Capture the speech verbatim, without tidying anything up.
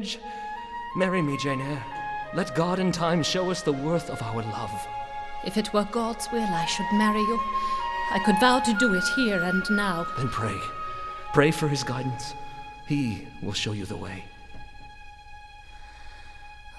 marriage. Marry me, Jane Eyre. Let God in time show us the worth of our love. If it were God's will I should marry you, I could vow to do it here and now. Then pray. Pray for his guidance. He will show you the way.